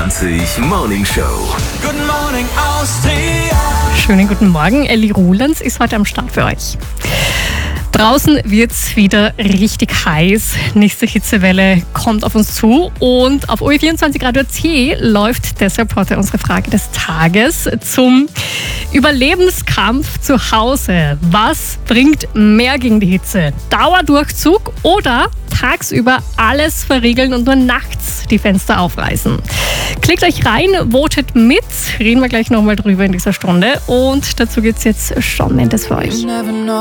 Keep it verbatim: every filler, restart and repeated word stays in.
vierundzwanzig Morning Show. Guten Morgen Austria. Schönen guten Morgen, Elli Rulands ist heute am Start für euch. Draußen wird es wieder richtig heiß. Nächste Hitzewelle kommt auf uns zu und auf O E vierundzwanzig Radio C läuft deshalb heute unsere Frage des Tages zum Überlebenskampf zu Hause. Was bringt mehr gegen die Hitze? Dauerdurchzug oder tagsüber alles verriegeln und nur nachts die Fenster aufreißen? Klickt euch rein, votet mit. Reden wir gleich nochmal drüber in dieser Stunde. Und dazu geht's jetzt schon, nennt es für euch.